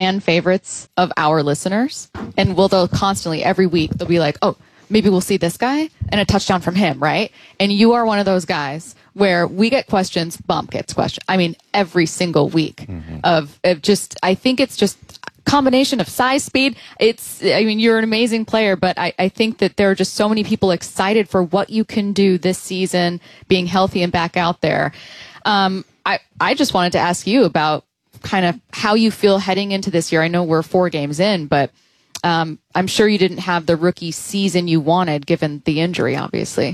fan favorites of our listeners, and they'll constantly, every week, they'll be like, oh, maybe we'll see this guy and a touchdown from him, right? And you are one of those guys where we get questions, Bump gets questions. I mean, every single week of just, I think it's just combination of size, speed. You're an amazing player, but I think that there are just so many people excited for what you can do this season, being healthy and back out there. I just wanted to ask you about kind of how you feel heading into this year. I know we're 4 games in, but I'm sure you didn't have the rookie season you wanted given the injury, obviously.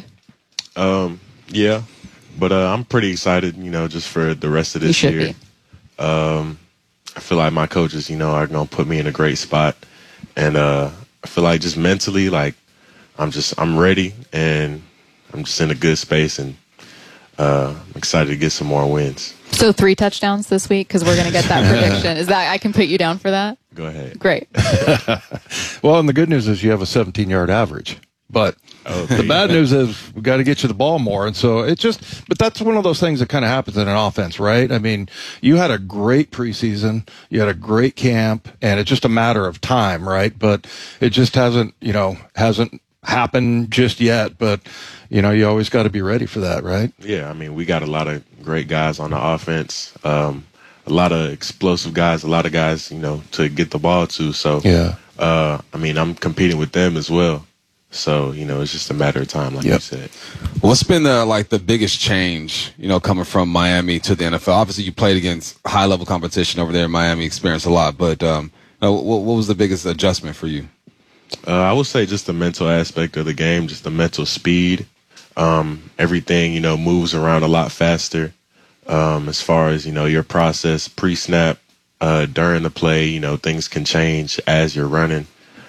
Yeah, but I'm pretty excited, just for the rest of this year. You should be. I feel like my coaches, are going to put me in a great spot. And I feel like just mentally, like I'm ready and I'm just in a good space, and I'm excited to get some more wins. So 3 touchdowns this week, because we're going to get that prediction. Is that, I can put you down for that? Go ahead. Great. Well, and the good news is you have a 17-yard average. But the bad news is we got to get you the ball more. And so but that's one of those things that kind of happens in an offense, right? I mean, you had a great preseason, you had a great camp, and it's just a matter of time, right? But it just hasn't happened just yet. But, you always got to be ready for that, right? Yeah, I mean, we got a lot of great guys on the offense, a lot of explosive guys, a lot of guys, to get the ball to. So, yeah. I'm competing with them as well. So, it's just a matter of time, like you said. What's been the biggest change, coming from Miami to the NFL? Obviously, you played against high-level competition over there in Miami, experienced a lot. But what was the biggest adjustment for you? I would say just the mental aspect of the game, just the mental speed. Everything, moves around a lot faster. As far as, your process pre-snap, during the play, things can change as you're running.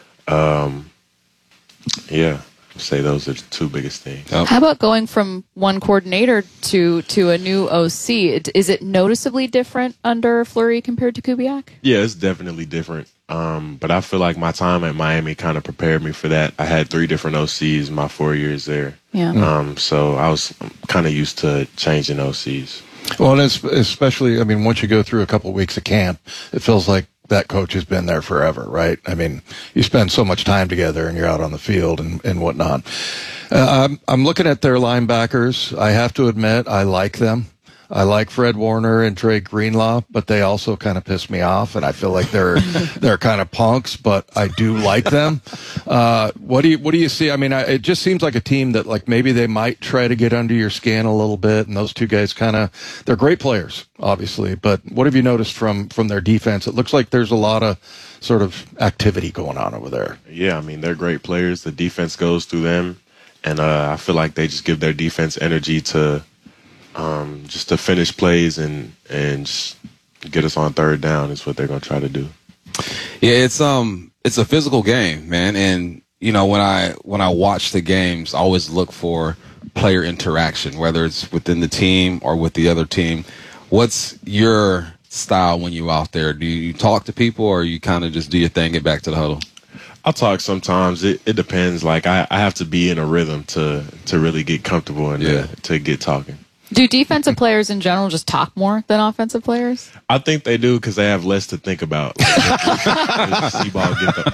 Yeah, I'd say those are the 2 biggest things. How about going from one coordinator to a new OC? Is it noticeably different under Fleury compared to Kubiak? Yeah, it's definitely different. But I feel like my time at Miami kind of prepared me for that. I had 3 different OCs my 4 years there. Yeah. So I was kind of used to changing OCs. Well, and especially, once you go through a couple of weeks of camp, it feels like that coach has been there forever, right? I mean, you spend so much time together and you're out on the field and whatnot. I'm looking at their linebackers. I have to admit, I like them. I like Fred Warner and Dre Greenlaw, but they also kind of piss me off, and I feel like they're kind of punks, but I do like them. What do you see? I mean, it just seems like a team that like maybe they might try to get under your skin a little bit, and those 2 guys they're great players, obviously, but what have you noticed from their defense? It looks like there's a lot of sort of activity going on over there. Yeah, they're great players. The defense goes through them, and I feel like they just give their defense energy to just to finish plays and just get us on 3rd down is what they're going to try to do. Yeah, it's a physical game, man. And, when I watch the games, I always look for player interaction, whether it's within the team or with the other team. What's your style when you're out there? Do you talk to people, or you kind of just do your thing, get back to the huddle? I'll talk sometimes. It depends. Like, I have to be in a rhythm to really get comfortable and to get talking. Do defensive players in general just talk more than offensive players? I think they do because they have less to think about. See ball,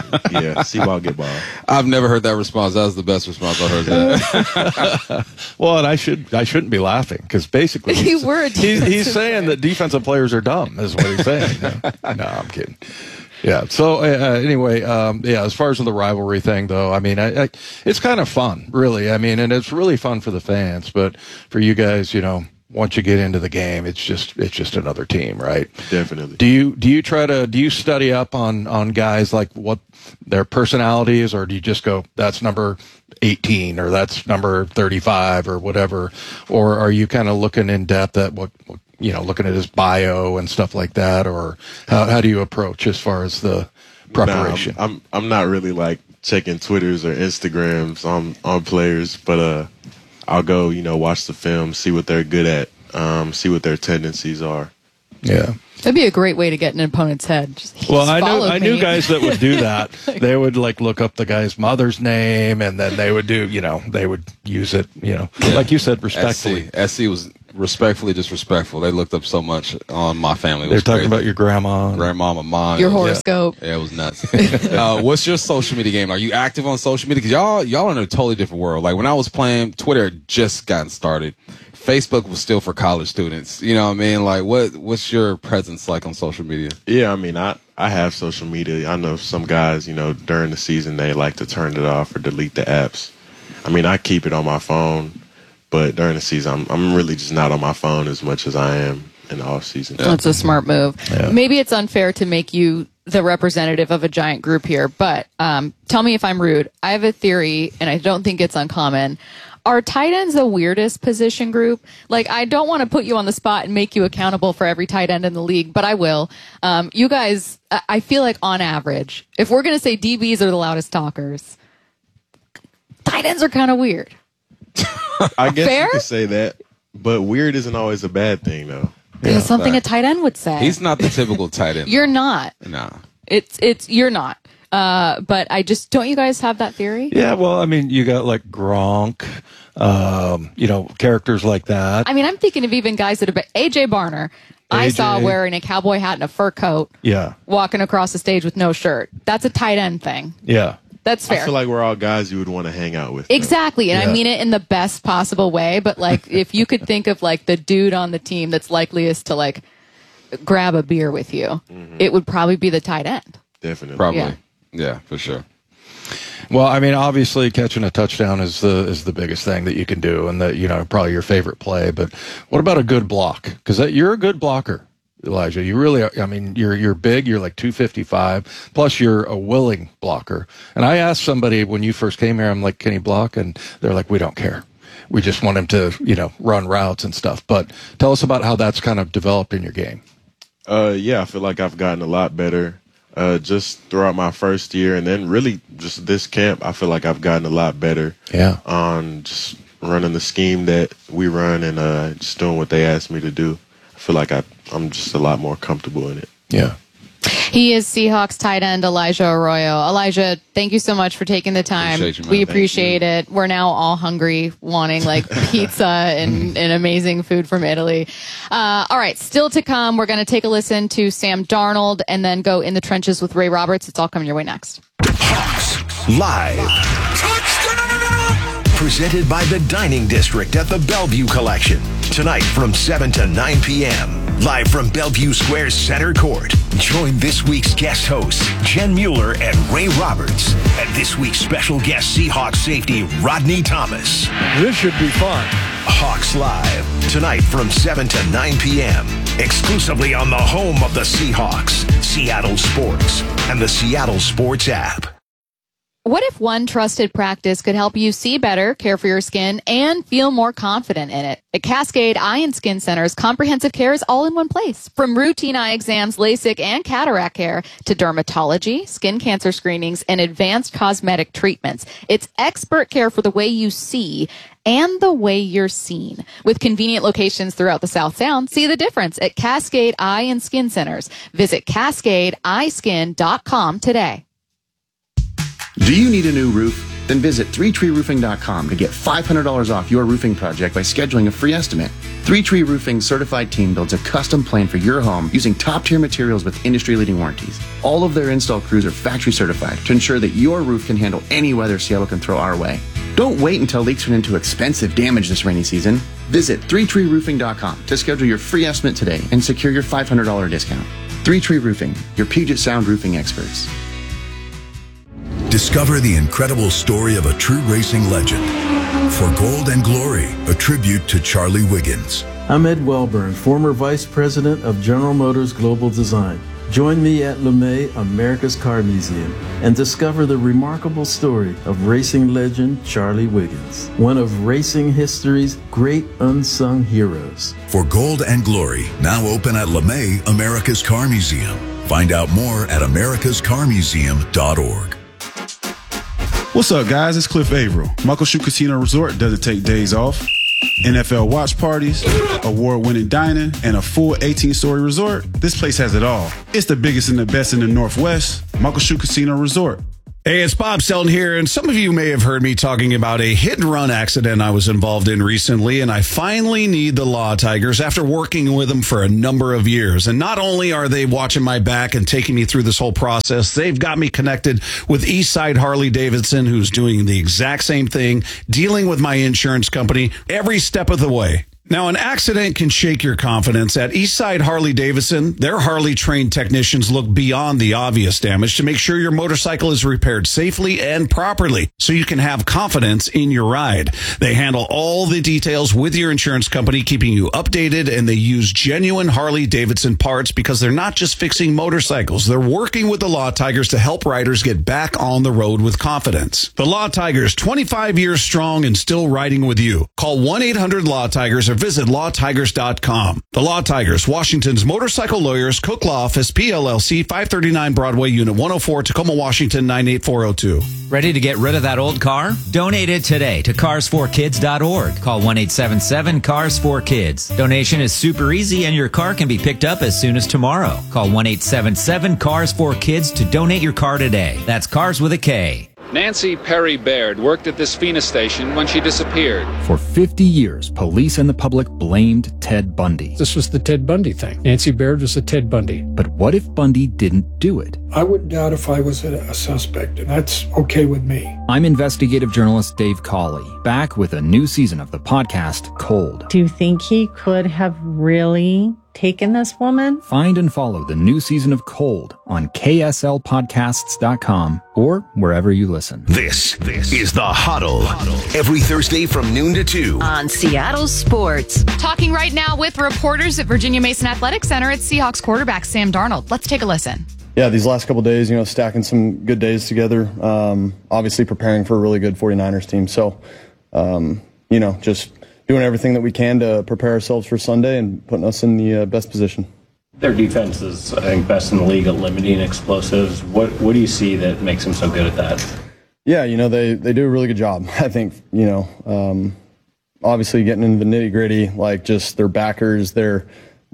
get ball. I've never heard that response. That was the best response I've heard. That. Well, and I shouldn't be laughing because basically he's saying that defensive players are dumb is what he's saying. No, I'm kidding. Yeah. So anyway, as far as the rivalry thing, though, it's kind of fun, really. And it's really fun for the fans, but for you guys, once you get into the game, it's just another team, right? Definitely. Do you study up on guys, like what their personality is, or do you just go, that's number 18 or that's number 35 or whatever, or are you kind of looking in depth at what looking at his bio and stuff like that, or how do you approach as far as the preparation? I'm not really like checking Twitters or Instagrams on players, but I'll go watch the film, see what they're good at, see what their tendencies are. Yeah. That'd be a great way to get in an opponent's head. I knew guys that would do that. They would look up the guy's mother's name, and then they would do, they would use it, like you said, respectfully. SC was Respectfully disrespectful. They looked up so much on my family. They're talking about your grandma. Grandmama, mom. Your horoscope. Yeah, it was nuts. What's your social media game? Are you active on social media? Because y'all are in a totally different world. Like when I was playing, Twitter had just gotten started. Facebook was still for college students. You know what I mean? Like what's your presence like on social media? Yeah, I mean, I have social media. I know some guys, you know, during the season they like to turn it off or delete the apps. I mean, I keep it on my phone, but during the season, I'm really just not on my phone as much as I am in the off season. That's a smart move. Yeah. Maybe it's unfair to make you the representative of a giant group here, but tell me if I'm rude. I have a theory, and I don't think it's uncommon. Are tight ends the weirdest position group? Like, I don't want to put you on the spot and make you accountable for every tight end in the league, but I will. You guys, I feel like on average, if we're going to say DBs are the loudest talkers, tight ends are kind of weird. I guess Fair? you could say that, but weird isn't always a bad thing, though. It's something a tight end would say. He's not the typical tight end. You're not. Nah. You're not. But I just, don't you guys have that theory? Yeah, well, I mean, you got like Gronk, you know, characters like that. I mean, I'm thinking of even guys that have been AJ Barner. I saw wearing a cowboy hat and a fur coat, Yeah, walking across the stage with no shirt. That's a tight end thing. yeah. That's fair. I feel like we're all guys you would want to hang out with. though. Exactly. And I Yeah. mean it in the best possible way. But like, if you could think of like the dude on the team that's likeliest to like grab a beer with you, it would probably be the tight end. Definitely. Probably. Yeah, for sure. Well, I mean, obviously catching a touchdown is the biggest thing that you can do, and that, you know, probably your favorite play. But what about a good block? Because you're a good blocker, Elijah. You really are. I mean, you're big. You're like 255. Plus, you're a willing blocker. And I asked somebody when you first came here, I'm like, can he block? And they're like, we don't care. We just want him to, you know, run routes and stuff. But tell us about how that's kind of developed in your game. Yeah, I feel like I've gotten a lot better just throughout my first year, and then really just this camp. I feel like I've gotten a lot better on just running the scheme that we run and just doing what they asked me to do. I feel like I'm just a lot more comfortable in it. Yeah. He is Seahawks tight end Elijah Arroyo. Elijah, thank you so much for taking the time. Appreciate you, man. We Thank appreciate it. We're now all hungry, wanting like pizza and amazing food from Italy. All right, still to come. We're going to take a listen to Sam Darnold and then go in the trenches with Ray Roberts. It's all coming your way next. Hawks Live. Presented by the Dining District at the Bellevue Collection. Tonight from 7 to 9 p.m. Live from Bellevue Square's center court. Join this week's guest hosts, Jen Mueller and Ray Roberts. And this week's special guest Seahawks safety, Rodney Thomas. This should be fun. Hawks Live. Tonight from 7 to 9 p.m. Exclusively on the home of the Seahawks, Seattle Sports, and the Seattle Sports app. What if one trusted practice could help you see better, care for your skin, and feel more confident in it? At Cascade Eye and Skin Centers, comprehensive care is all in one place. From routine eye exams, LASIK, and cataract care to dermatology, skin cancer screenings, and advanced cosmetic treatments. It's expert care for the way you see and the way you're seen. With convenient locations throughout the South Sound, see the difference at Cascade Eye and Skin Centers. Visit CascadeEyeSkin.com today. Do you need a new roof? Then visit 3treeroofing.com to get $500 off your roofing project by scheduling a free estimate. 3Tree Roofing's certified team builds a custom plan for your home using top-tier materials with industry-leading warranties. All of their install crews are factory certified to ensure that your roof can handle any weather Seattle can throw our way. Don't wait until leaks turn into expensive damage this rainy season. Visit 3treeroofing.com to schedule your free estimate today and secure your $500 discount. 3Tree Roofing, your Puget Sound roofing experts. Discover the incredible story of a true racing legend. For Gold and Glory, a tribute to Charlie Wiggins. I'm Ed Welburn, former Vice President of General Motors Global Design. Join me at LeMay, America's Car Museum, and discover the remarkable story of racing legend Charlie Wiggins, one of racing history's great unsung heroes. For Gold and Glory, now open at LeMay, America's Car Museum. Find out more at americascarmuseum.org. What's up, guys? It's Cliff Averill. Muckleshoot Casino Resort doesn't take days off. NFL watch parties, award-winning dining, and a full 18-story resort. This place has it all. It's the biggest and the best in the Northwest. Muckleshoot Casino Resort. Hey, it's Bob Selton here, and some of you may have heard me talking about a hit-and-run accident I was involved in recently, and I finally need the Law Tigers after working with them for a number of years. And not only are they watching my back and taking me through this whole process, they've got me connected with Eastside Harley-Davidson, who's doing the exact same thing, dealing with my insurance company every step of the way. Now, an accident can shake your confidence. At Eastside Harley-Davidson, their Harley-trained technicians look beyond the obvious damage to make sure your motorcycle is repaired safely and properly so you can have confidence in your ride. They handle all the details with your insurance company, keeping you updated, and they use genuine Harley-Davidson parts because they're not just fixing motorcycles. They're working with the Law Tigers to help riders get back on the road with confidence. The Law Tigers, 25 years strong and still riding with you. Call 1-800-LAW-TIGERS or visit lawtigers.com. The Law Tigers, Washington's motorcycle lawyers, Cook Law Office, PLLC, 539 Broadway, Unit 104, Tacoma, Washington, 98402. Ready to get rid of that old car? Donate it today to cars4kids.org. Call 1-877-CARS4KIDS. Donation is super easy and your car can be picked up as soon as tomorrow. Call 1-877-CARS4KIDS to donate your car today. That's cars with a K. Nancy Perry Baird worked at this Phoenix station when she disappeared. For 50 years, police and the public blamed Ted Bundy. This was the Ted Bundy thing. Nancy Baird was a Ted Bundy. But what if Bundy didn't do it? I wouldn't doubt if I was a suspect, and that's okay with me. I'm investigative journalist Dave Cawley, back with a new season of the podcast, Cold. Do you think he could have really taken this woman? Find and follow the new season of Cold on KSLPodcasts.com or wherever you listen. This is The Huddle. Every Thursday from noon to 2 on Seattle Sports. Talking right now with reporters at Virginia Mason Athletic Center at Seahawks quarterback Sam Darnold. Let's take a listen. Yeah, these last couple of days, stacking some good days together. Obviously preparing for a really good 49ers team. So, just doing everything that we can to prepare ourselves for Sunday and putting us in the best position. Their defense is, I think, best in the league at limiting explosives. What do you see that makes them so good at that? Yeah, they do a really good job. I think, obviously getting into the nitty-gritty, like just their backers, their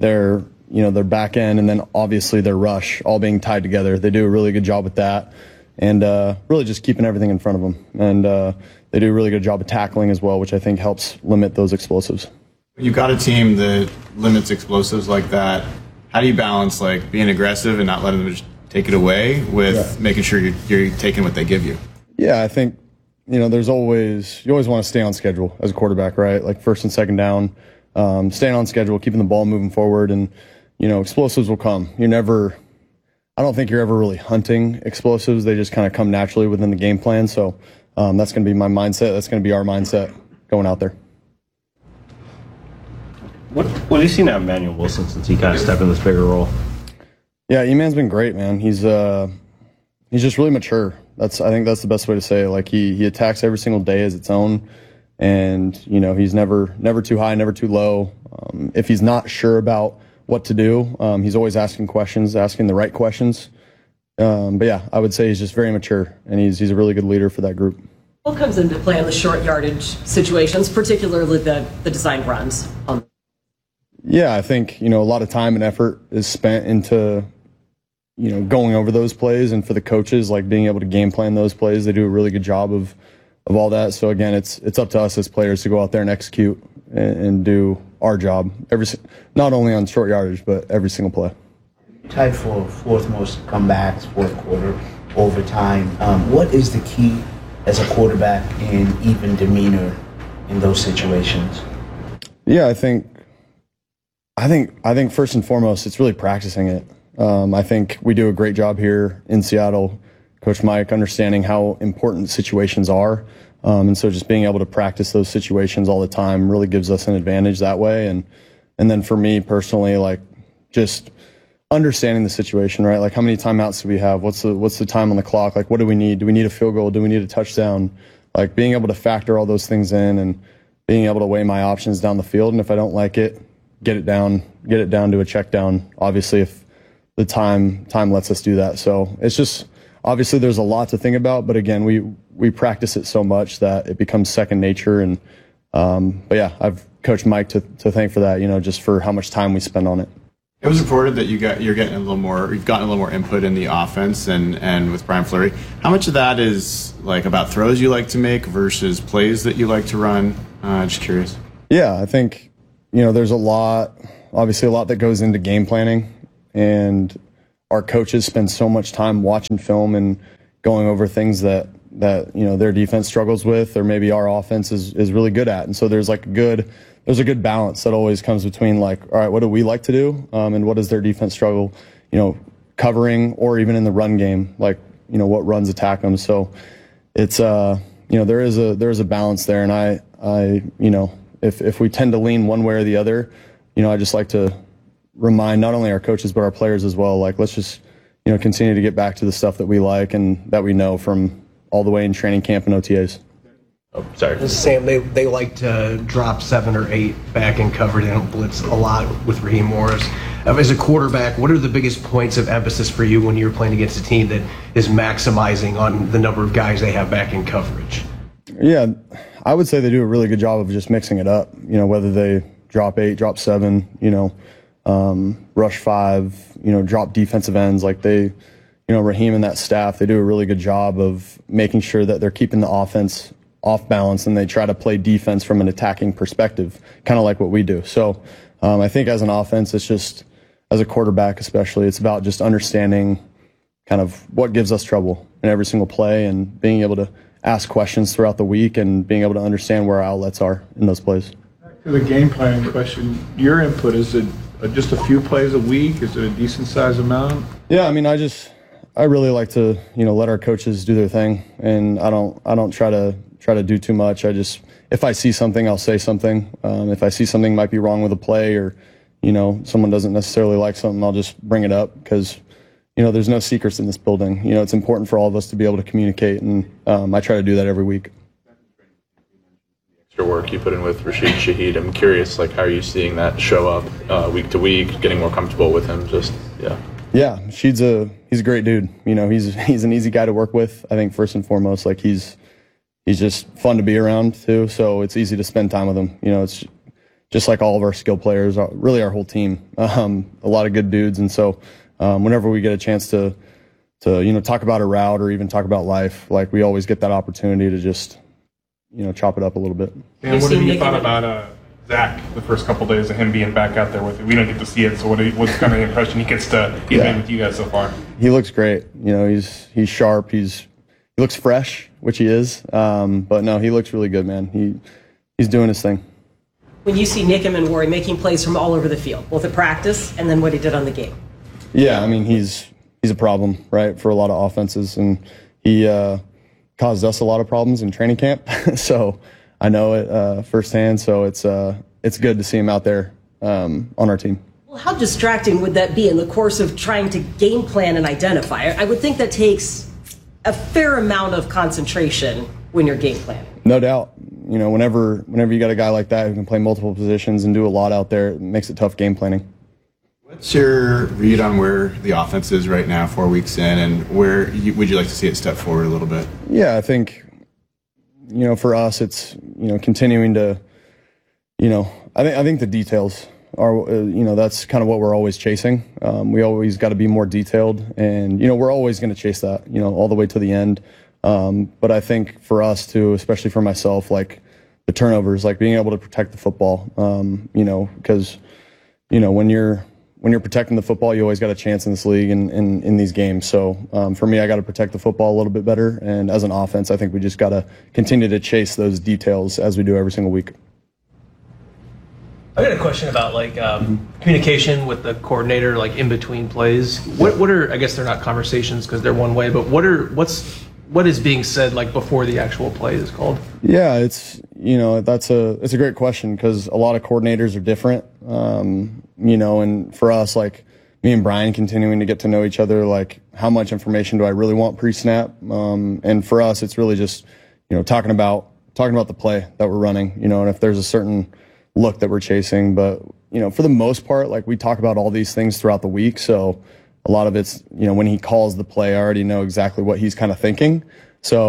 back end, and then obviously their rush, all being tied together. They do a really good job with that, and really just keeping everything in front of them. And they do a really good job of tackling as well, which I think helps limit those explosives. You've got a team that limits explosives like that. How do you balance being aggressive and not letting them just take it away with making sure you're taking what they give you? Yeah, I think you always want to stay on schedule as a quarterback, right? Like first and second down, staying on schedule, keeping the ball moving forward, and explosives will come. I don't think you're ever really hunting explosives. They just kind of come naturally within the game plan. So that's going to be my mindset. That's going to be our mindset going out there. What have you seen out of Emmanuel Wilson since he kind of stepped in this bigger role? Yeah, E-Man's been great, man. He's just really mature. I think that's the best way to say it. Like he attacks every single day as its own, and he's never too high, never too low. If he's not sure about what to do, he's always asking the right questions. But yeah, I would say he's just very mature, and he's a really good leader for that group. What comes into play on the short yardage situations, particularly the design runs? Yeah, I think, a lot of time and effort is spent into, going over those plays, and for the coaches, like being able to game plan those plays, they do a really good job of all that. So again, it's up to us as players to go out there and execute and do our job, not only on short yardage, but every single play. Tied for fourth most comebacks, fourth quarter, overtime. What is the key as a quarterback in even demeanor in those situations? Yeah, I think first and foremost, it's really practicing it. I think we do a great job here in Seattle, Coach Mike, understanding how important situations are. And so just being able to practice those situations all the time really gives us an advantage that way. And then for me personally, like just understanding the situation, right? Like how many timeouts do we have? What's the time on the clock? Like what do we need? Do we need a field goal? Do we need a touchdown? Like being able to factor all those things in and being able to weigh my options down the field. And if I don't like it, get it down to a check down. Obviously, if the time lets us do that. So it's just, obviously there's a lot to think about, but again, we practice it so much that it becomes second nature. And, but yeah, I've Coach Mike to thank for that, just for how much time we spend on it. It was reported that you've gotten a little more input in the offense and with Brian Fleury. How much of that is like about throws you like to make versus plays that you like to run? Just curious. Yeah, I think, there's obviously a lot that goes into game planning, and our coaches spend so much time watching film and going over things that their defense struggles with, or maybe our offense is really good at. And so there's a good balance that always comes between all right, what do we like to do, and what does their defense struggle, covering, or even in the run game, what runs attack them. So it's there is a balance there, and I if we tend to lean one way or the other, I just like to remind not only our coaches but our players as well. Let's just continue to get back to the stuff that we like and that we know from all the way in training camp and OTAs. Oh, sorry. Sam, they like to drop 7 or 8 back in cover. They don't blitz a lot with Raheem Morris. As a quarterback, what are the biggest points of emphasis for you when you're playing against a team that is maximizing on the number of guys they have back in coverage? Yeah, I would say they do a really good job of just mixing it up. Whether they drop 8, drop 7, rush 5, drop defensive ends. Raheem and that staff, they do a really good job of making sure that they're keeping the offense off balance, and they try to play defense from an attacking perspective, kind of like what we do. So I think as an offense, it's just, as a quarterback especially, it's about just understanding kind of what gives us trouble in every single play and being able to ask questions throughout the week and being able to understand where our outlets are in those plays. To the game planning question, your input, is it just a few plays a week? Is it a decent size amount? Yeah, I really like to, let our coaches do their thing, and I don't try to do too much. If I see something, I'll say something. If I see something might be wrong with a play, or someone doesn't necessarily like something, I'll just bring it up, because there's no secrets in this building. It's important for all of us to be able to communicate, and I try to do that every week. Extra work you put in with Rashid Shaheed, I'm curious, how are you seeing that show up week to week, getting more comfortable with him? Yeah, he's a great dude. He's an easy guy to work with. I think first and foremost, he's just fun to be around too. So it's easy to spend time with him. It's just like all of our skill players, really our whole team. A lot of good dudes, and so whenever we get a chance to talk about a route or even talk about life, we always get that opportunity to just chop it up a little bit. And what have you thought about Zach the first couple of days of him being back out there with it? We don't get to see it, so what's kind of the impression he gets to get in with you guys so far? He looks great. He's sharp. He looks fresh, which he is. But no, he looks really good, man. He's doing his thing. When you see Nick Emmanwori making plays from all over the field, both at practice and then what he did on the game. Yeah, he's a problem, right, for a lot of offenses, and he caused us a lot of problems in training camp. So I know it firsthand. So it's good to see him out there on our team. Well, how distracting would that be in the course of trying to game plan and identify? I would think that takes a fair amount of concentration when you're game planning. No doubt. Whenever you got a guy like that who can play multiple positions and do a lot out there, it makes it tough game planning. What's your read on where the offense is right now, 4 weeks in, and where would you like to see it step forward a little bit? Yeah, I think, for us, it's, continuing to, I think the details are, that's kind of what we're always chasing. We always got to be more detailed, and, we're always going to chase that, all the way to the end. But I think for us too, especially for myself, the turnovers, being able to protect the football, because, when you're protecting the football, you always got a chance in this league and in these games. So for me, I got to protect the football a little bit better. And as an offense, I think we just got to continue to chase those details as we do every single week. I got a question about communication with the coordinator, in between plays. What are, I guess they're not conversations because they're one way, but what is being said before the actual play is called? Yeah, it's a great question, because a lot of coordinators are different. And for us, me and Brian continuing to get to know each other, how much information do I really want pre-snap? And for us, it's really just, talking about the play that we're running, and if there's a certain look that we're chasing. But, for the most part, we talk about all these things throughout the week. So a lot of it's, when he calls the play, I already know exactly what he's kind of thinking. So,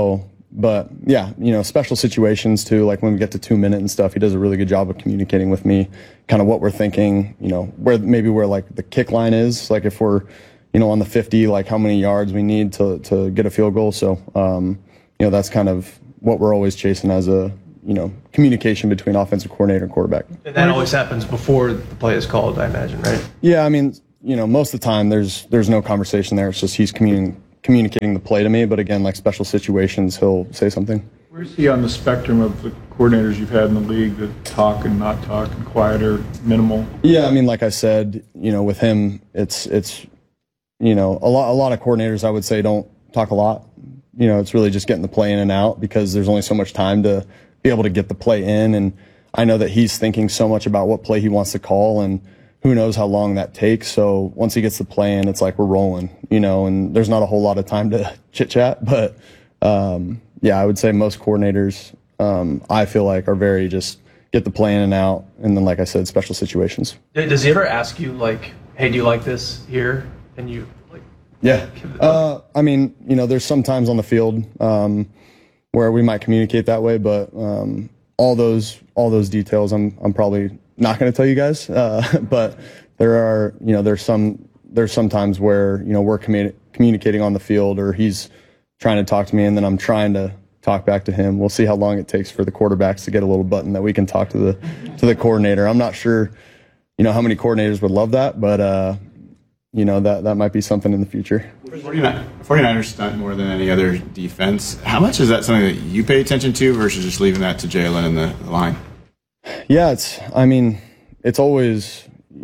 But yeah, special situations too, like when we get to 2 minute and stuff, he does a really good job of communicating with me, kind of what we're thinking, where like the kick line is, like if we're, on the 50, like how many yards we need to get a field goal. So, that's kind of what we're always chasing as a, communication between offensive coordinator and quarterback. And that always happens before the play is called, I imagine, right? Yeah, I mean, most of the time there's no conversation there. It's just he's communicating the play to me. But again, like special situations, he'll say something. Where's he on the spectrum of the coordinators you've had in the league that talk and not talk and quiet or minimal? Yeah, I mean, like I said, with him, it's a lot of coordinators I would say don't talk a lot. It's really just getting the play in and out because there's only so much time to be able to get the play in. And I know that he's thinking so much about what play he wants to call and who knows how long that takes. So once he gets the play in, it's like we're rolling, and there's not a whole lot of time to chit chat. But yeah, I would say most coordinators, I feel like, are very just get the play in and out. And then, like I said, special situations. Does he ever ask you, like, hey, do you like this here? And you, like, yeah. I mean, there's some times on the field where we might communicate that way, but all those details, I'm probably not going to tell you guys. But there are, there's some times where we're communicating on the field, or he's trying to talk to me, and then I'm trying to talk back to him. We'll see how long it takes for the quarterbacks to get a little button that we can talk to the coordinator. I'm not sure, how many coordinators would love that, but that might be something in the future. 49ers stunt more than any other defense. How much is that something that you pay attention to versus just leaving that to Jalen and the line? Yeah, it's always,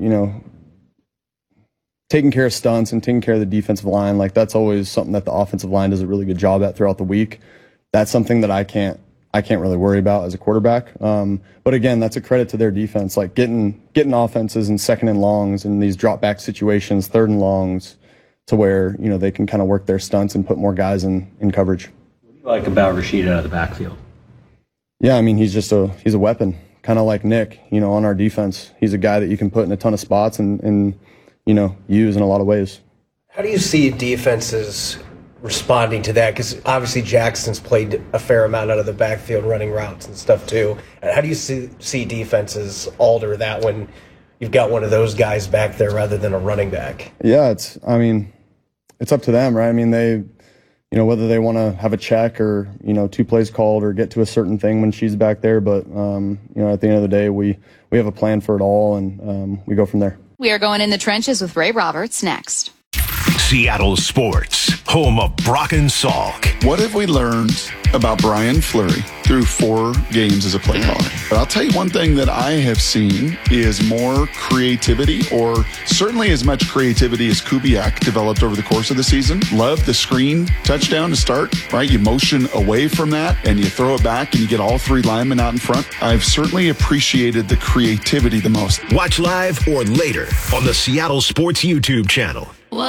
taking care of stunts and taking care of the defensive line. Like, that's always something that the offensive line does a really good job at throughout the week. That's something that I can't really worry about as a quarterback. But again, that's a credit to their defense. Like getting offenses in 2nd and longs and these drop back situations, 3rd and longs, to where, they can kind of work their stunts and put more guys in coverage. What do you like about Rashid out of the backfield? Yeah, I mean, he's a weapon, kind of like Nick, on our defense. He's a guy that you can put in a ton of spots and use in a lot of ways. How do you see defenses responding to that? Because obviously Jackson's played a fair amount out of the backfield running routes and stuff too. How do you see defenses alter that when you've got one of those guys back there rather than a running back? Yeah, it's up to them, right? I mean, they, whether they want to have a check or, 2 plays called or get to a certain thing when she's back there. But, at the end of the day, we have a plan for it all, and we go from there. We are going in the trenches with Ray Roberts next. Seattle Sports, home of Brock and Salk. What have we learned about Brian Fleury through 4 games as a play caller? But I'll tell you one thing that I have seen is more creativity, or certainly as much creativity as Kubiak developed over the course of the season. Love the screen touchdown to start, right? You motion away from that and you throw it back and you get all 3 linemen out in front. I've certainly appreciated the creativity the most. Watch live or later on the Seattle Sports YouTube channel.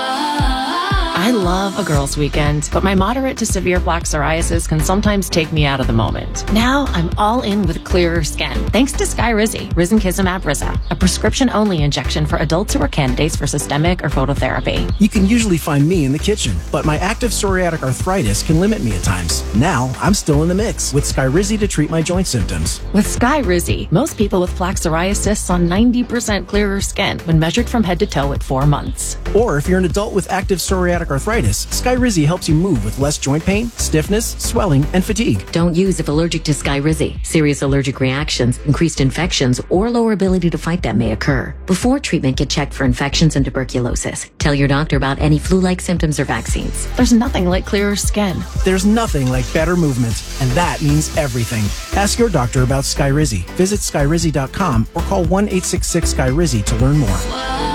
I love a girls' weekend, but my moderate to severe plaque psoriasis can sometimes take me out of the moment. Now I'm all in with clearer skin, thanks to Skyrizi, Risankizumab Risa, a prescription-only injection for adults who are candidates for systemic or phototherapy. You can usually find me in the kitchen, but my active psoriatic arthritis can limit me at times. Now I'm still in the mix with Skyrizi to treat my joint symptoms. With Skyrizi, most people with plaque psoriasis saw 90% clearer skin when measured from head to toe at 4 months. Or if you're an adult with active psoriatic arthritis, Skyrizi helps you move with less joint pain, stiffness, swelling, and fatigue. Don't use if allergic to Skyrizi. Serious allergic reactions, increased infections, or lower ability to fight them may occur. Before treatment, get checked for infections and tuberculosis. Tell your doctor about any flu-like symptoms or vaccines. There's nothing like clearer skin. There's nothing like better movement, and that means everything. Ask your doctor about Skyrizi. Visit Skyrizi.com or call 1-866-SKYRIZI to learn more.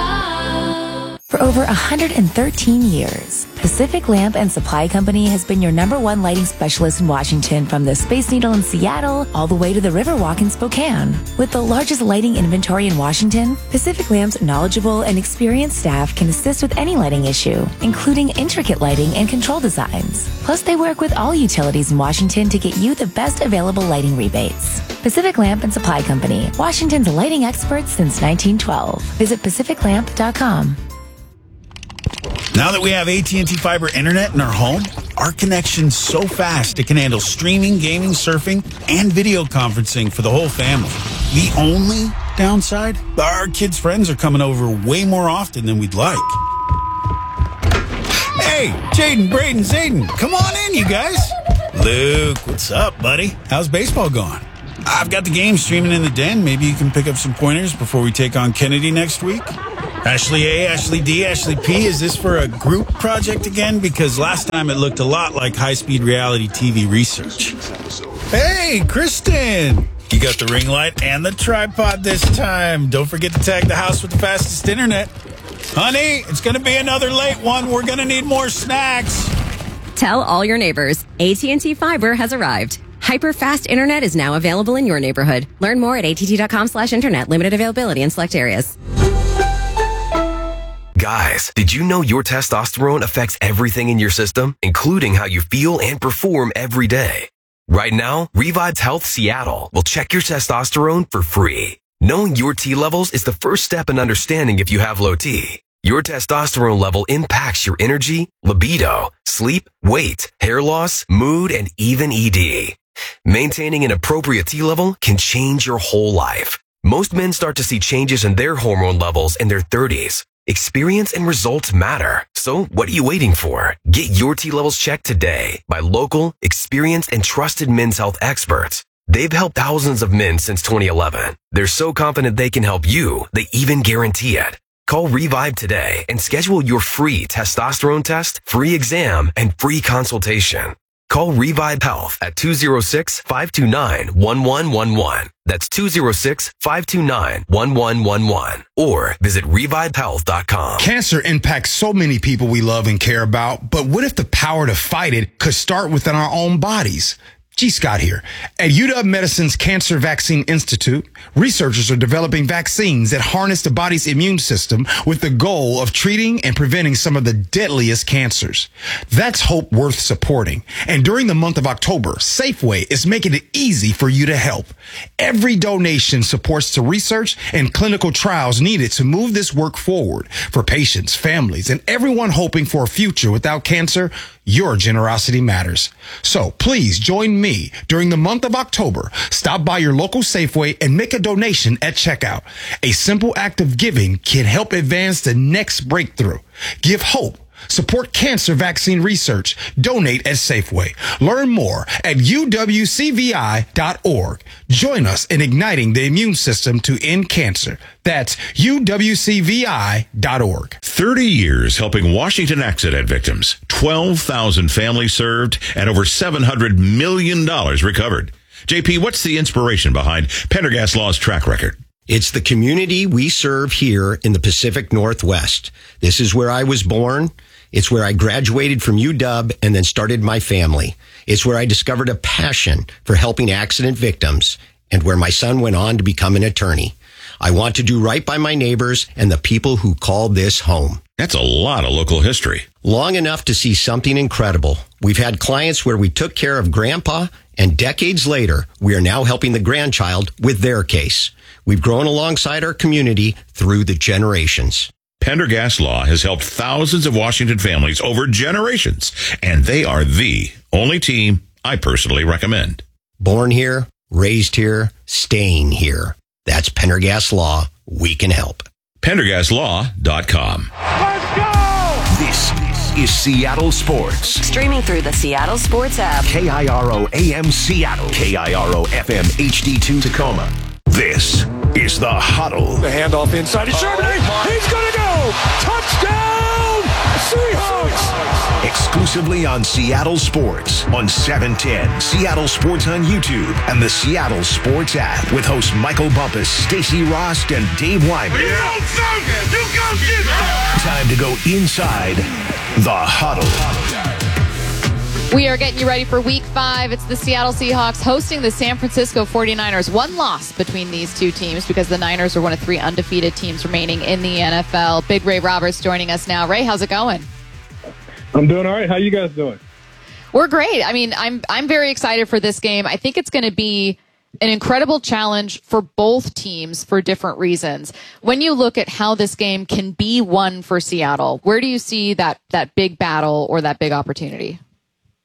For over 113 years, Pacific Lamp and Supply Company has been your #1 lighting specialist in Washington, from the Space Needle in Seattle all the way to the Riverwalk in Spokane. With the largest lighting inventory in Washington, Pacific Lamp's knowledgeable and experienced staff can assist with any lighting issue, including intricate lighting and control designs. Plus, they work with all utilities in Washington to get you the best available lighting rebates. Pacific Lamp and Supply Company, Washington's lighting experts since 1912. Visit pacificlamp.com. Now that we have AT&T Fiber Internet in our home, our connection's so fast it can handle streaming, gaming, surfing, and video conferencing for the whole family. The only downside? Our kids' friends are coming over way more often than we'd like. Hey, Jaden, Braden, Zayden, come on in, you guys. Luke, what's up, buddy? How's baseball going? I've got the game streaming in the den. Maybe you can pick up some pointers before we take on Kennedy next week. Ashley A, Ashley D, Ashley P, is this for a group project again? Because last time it looked a lot like high-speed reality TV research. Hey, Kristen! You got the ring light and the tripod this time. Don't forget to tag the house with the fastest internet. Honey, it's going to be another late one. We're going to need more snacks. Tell all your neighbors, AT&T Fiber has arrived. Hyper-fast internet is now available in your neighborhood. Learn more at att.com/internet. Limited availability in select areas. Guys, did you know your testosterone affects everything in your system, including how you feel and perform every day? Right now, Revive's Health Seattle will check your testosterone for free. Knowing your T levels is the first step in understanding if you have low T. Your testosterone level impacts your energy, libido, sleep, weight, hair loss, mood, and even ED. Maintaining an appropriate T level can change your whole life. Most men start to see changes in their hormone levels in their 30s. Experience and results matter. So what are you waiting for? Get your T levels checked today by local, experienced, and trusted men's health experts. They've helped thousands of men since 2011. They're so confident they can help you, they even guarantee it. Call Revive today and schedule your free testosterone test, free exam, and free consultation. Call Revive Health at 206-529-1111. That's 206-529-1111. Or visit revivehealth.com. Cancer impacts so many people we love and care about, but what if the power to fight it could start within our own bodies? G. Scott here. At UW Medicine's Cancer Vaccine Institute, researchers are developing vaccines that harness the body's immune system with the goal of treating and preventing some of the deadliest cancers. That's hope worth supporting. And during the month of October, Safeway is making it easy for you to help. Every donation supports the research and clinical trials needed to move this work forward for patients, families, and everyone hoping for a future without cancer. Your generosity matters. So please join me during the month of October. Stop by your local Safeway and make a donation at checkout. A simple act of giving can help advance the next breakthrough. Give hope. Support cancer vaccine research. Donate at Safeway. Learn more at uwcvi.org. Join us in igniting the immune system to end cancer. That's uwcvi.org. 30 years helping Washington accident victims. 12,000 families served and over $700 million recovered. JP, what's the inspiration behind Pendergast Law's track record? It's the community we serve here in the Pacific Northwest. This is where I was born. It's where I graduated from UW and then started my family. It's where I discovered a passion for helping accident victims and where my son went on to become an attorney. I want to do right by my neighbors and the people who call this home. That's a lot of local history. Long enough to see something incredible. We've had clients where we took care of Grandpa, and decades later, we are now helping the grandchild with their case. We've grown alongside our community through the generations. Pendergast Law has helped thousands of Washington families over generations, and they are the only team I personally recommend. Born here, raised here, staying here. That's Pendergast Law. We can help. PendergastLaw.com. Let's go! This is Seattle Sports. Streaming through the Seattle Sports app. KIRO AM Seattle. KIRO FM HD2 Tacoma. This is The Huddle. The handoff inside to Charbonnet. He's going to go! Touchdown! Seahawks! Exclusively on Seattle Sports on 710. Seattle Sports on YouTube and the Seattle Sports app with hosts Michael Bumpus, Stacey Rost, and Dave Wyman. Time to go inside The Huddle. We are getting you ready for Week 5. It's the Seattle Seahawks hosting the San Francisco 49ers. One loss between these two teams because the Niners are one of 3 undefeated teams remaining in the NFL. Big Ray Roberts joining us now. Ray, how's it going? I'm doing all right. How you guys doing? We're great. I mean, I'm very excited for this game. I think it's going to be an incredible challenge for both teams for different reasons. When you look at how this game can be won for Seattle, where do you see that big battle or that big opportunity?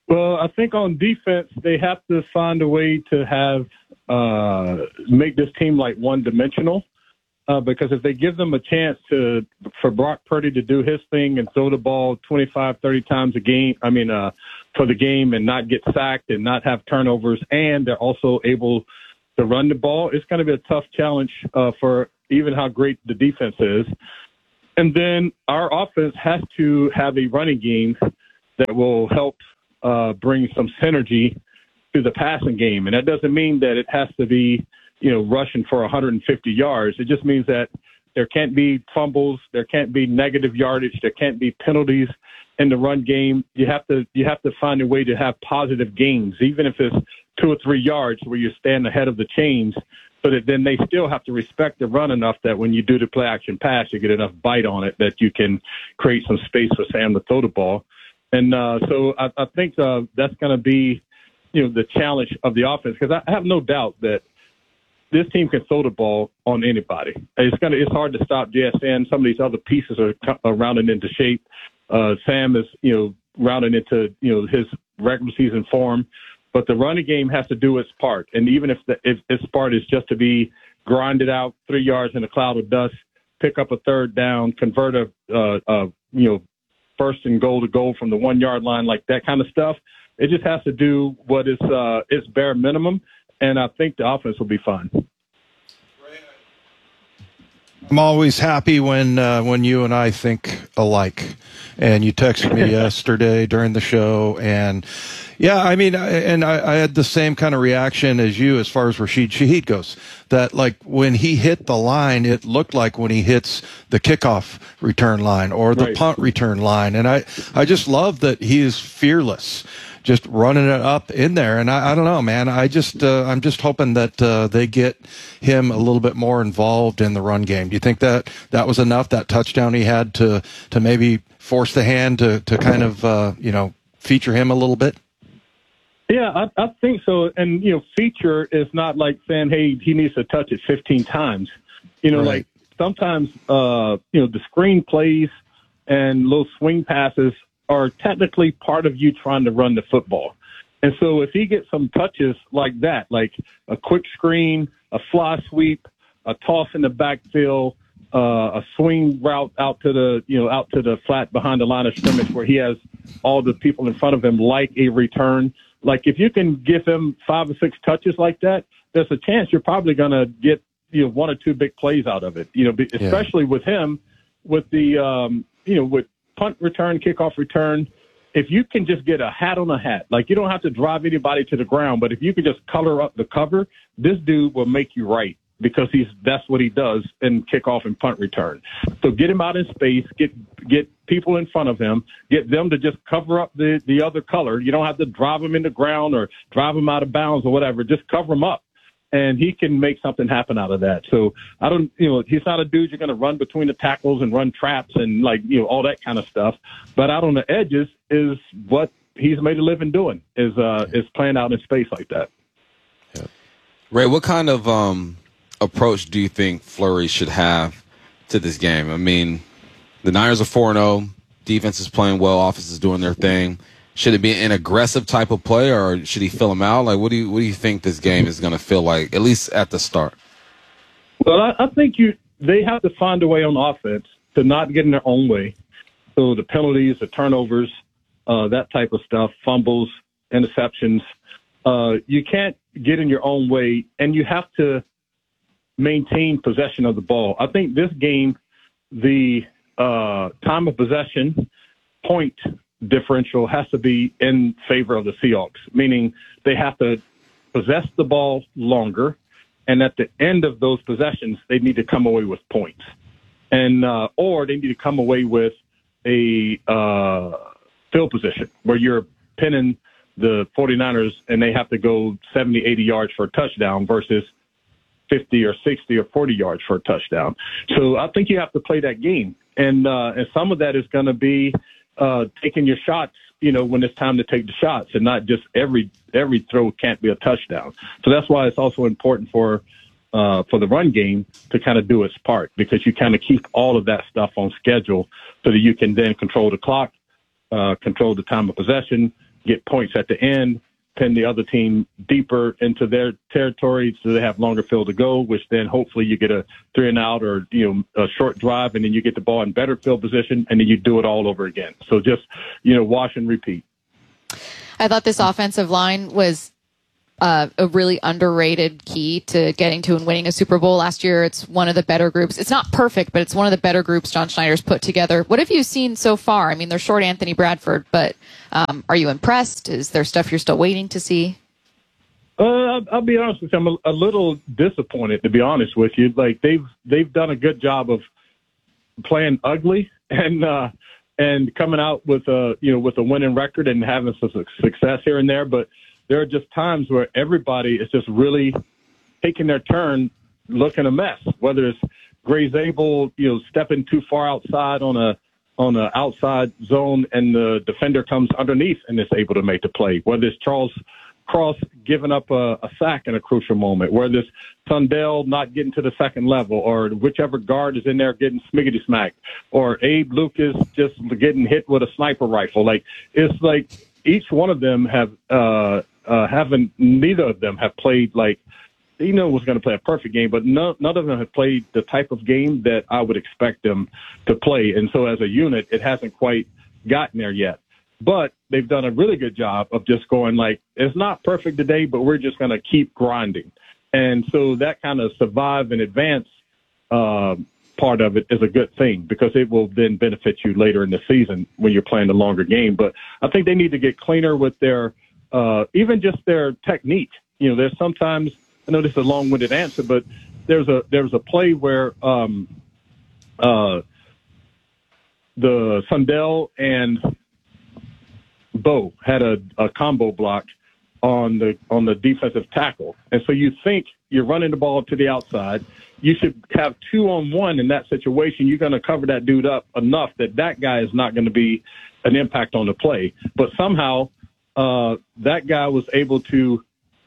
Well, I think on defense, they have to find a way to have make this team like one-dimensional. Because if they give them a chance for Brock Purdy to do his thing and throw the ball 25, 30 times a game, for the game and not get sacked and not have turnovers, and they're also able to run the ball, it's going to be a tough challenge for even how great the defense is. And then our offense has to have a running game that will help bring some synergy to the passing game. And that doesn't mean that it has to be, rushing for 150 yards. It just means that there can't be fumbles, there can't be negative yardage, there can't be penalties in the run game. You have to find a way to have positive gains, even if it's 2 or 3 yards where you stand ahead of the chains, so that then they still have to respect the run enough that when you do the play action pass, you get enough bite on it that you can create some space for Sam to throw the ball. And so I think that's going to be, the challenge of the offense, because I have no doubt that this team can throw the ball on anybody. It's hard to stop JSN. Some of these other pieces are rounding into shape. Sam is, rounding into, his regular season form. But the running game has to do its part. And even if its part is just to be grinded out 3 yards in a cloud of dust, pick up a third down, convert a first and goal to goal from the 1 yard line, like that kind of stuff. It just has to do what is its bare minimum. And I think the offense will be fine. I'm always happy when you and I think alike. And you texted me yesterday during the show, and yeah, I had the same kind of reaction as you as far as Rashid Shaheed goes. That like when he hit the line, it looked like when he hits the kickoff return line or the punt return line, and I just love that he is fearless, just running it up in there. And I don't know, man. I'm just hoping that they get him a little bit more involved in the run game. Do you think that was enough, that touchdown he had to maybe force the hand to kind of feature him a little bit? Yeah, I think so. And feature is not like saying, hey, he needs to touch it 15 times. Like sometimes the screen plays and little swing passes are technically part of you trying to run the football. And so if he gets some touches like that, like a quick screen, a fly sweep, a toss in the backfield, a swing route out to the flat behind the line of scrimmage where he has all the people in front of him, like a return. Like if you can give him 5 or 6 touches like that, there's a chance you're probably going to get 1 or 2 big plays out of it. Especially with him, with the with punt return, kickoff return. If you can just get a hat on a hat, like you don't have to drive anybody to the ground, but if you can just color up the cover, this dude will make you right, because that's what he does in kickoff and punt return. So get him out in space, get people in front of him, get them to just cover up the other color. You don't have to drive him in the ground or drive him out of bounds or whatever. Just cover him up, and he can make something happen out of that. So he's not a dude you're going to run between the tackles and run traps and all that kind of stuff. But out on the edges is what he's made a living doing, is playing out in space like that. Yeah. Ray, what kind of approach do you think Fleury should have to this game? I mean, the Niners are 4-0, defense is playing well, offense is doing their thing. Should it be an aggressive type of play, or should he fill them out? Like, what do you think this game is going to feel like, at least at the start? Well, I think they have to find a way on offense to not get in their own way. So the penalties, the turnovers, that type of stuff, fumbles, interceptions, you can't get in your own way, and you have to maintain possession of the ball. I think this game, the time of possession, point differential has to be in favor of the Seahawks, meaning they have to possess the ball longer, and at the end of those possessions, they need to come away with points, and or they need to come away with a field position where you're pinning the 49ers and they have to go 70, 80 yards for a touchdown versus 50 or 60 or 40 yards for a touchdown. So I think you have to play that game. And some of that is going to be taking your shots, when it's time to take the shots, and not just every throw can't be a touchdown. So that's why it's also important for the run game to kind of do its part, because you kind of keep all of that stuff on schedule so that you can then control the clock, control the time of possession, get points at the end, pin the other team deeper into their territory so they have longer field to go, which then hopefully you get a 3-and-out or, a short drive, and then you get the ball in better field position, and then you do it all over again. So just, wash and repeat. I thought this offensive line was a really underrated key to getting to and winning a Super Bowl last year. It's one of the better groups. It's not perfect, but it's one of the better groups John Schneider's put together. What have you seen so far? I mean, they're short Anthony Bradford, but are you impressed? Is there stuff you're still waiting to see? I'll be honest with you. I'm a little disappointed, to be honest with you. Like they've done a good job of playing ugly and coming out with a winning record and having some success here and there, but there are just times where everybody is just really taking their turn looking a mess, whether it's Gray's able, stepping too far outside on a outside zone and the defender comes underneath and is able to make the play, whether it's Charles Cross giving up a sack in a crucial moment, whether it's Tundell not getting to the second level, or whichever guard is in there getting smiggity smacked, or Abe Lucas just getting hit with a sniper rifle. Like, it's like each one of them neither of them have played like, was going to play a perfect game, but none of them have played the type of game that I would expect them to play. And so as a unit, it hasn't quite gotten there yet. But they've done a really good job of just going like, it's not perfect today, but we're just going to keep grinding. And so that kind of survive and advance part of it is a good thing, because it will then benefit you later in the season when you're playing a longer game. But I think they need to get cleaner with their even just their technique. There's sometimes, I know this is a long-winded answer, but there was a play where the Sundell and Bo had a combo block on the defensive tackle, and so you think you're running the ball to the outside. You should have 2-on-1 in that situation. You're going to cover that dude up enough that guy is not going to be an impact on the play. But somehow that guy was able to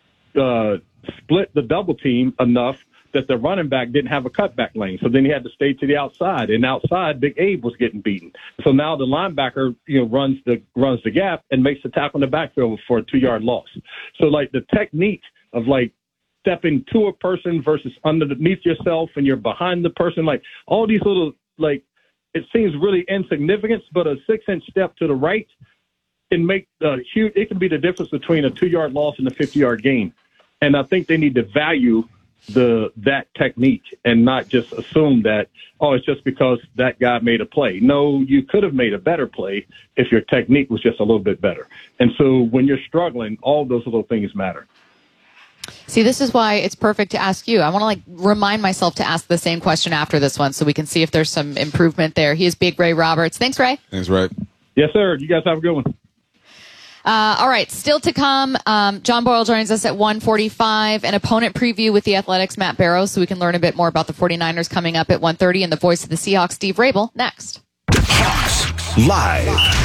split the double team enough that the running back didn't have a cutback lane. So then he had to stay to the outside, and outside Big Abe was getting beaten. So now the linebacker, runs the gap and makes the tackle in the backfield for a 2-yard loss. So like the technique of like stepping to a person versus underneath yourself and you're behind the person, like all these little, like, it seems really insignificant, but a 6-inch step to the right can make huge. It can be the difference between a 2-yard loss and a 50-yard gain. And I think they need to value that technique and not just assume that, it's just because that guy made a play. No, you could have made a better play if your technique was just a little bit better. And so when you're struggling, all those little things matter. See, this is why it's perfect to ask you. I want to remind myself to ask the same question after this one so we can see if there's some improvement there. He is Big Ray Roberts. Thanks, Ray. Thanks, Ray. Yes, sir. You guys have a good one. All right, still to come. John Boyle joins us at 1:45. An opponent preview with the Athletics' Matt Barrows, so we can learn a bit more about the 49ers coming up at 1:30. And the voice of the Seahawks, Steve Rabel, next. Hawks Live.